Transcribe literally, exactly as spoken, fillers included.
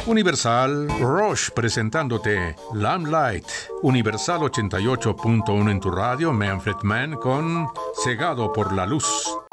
Universal Rush presentándote Lamplight. Universal ochenta y ocho punto uno en tu radio. Manfred Mann con Cegado por la Luz.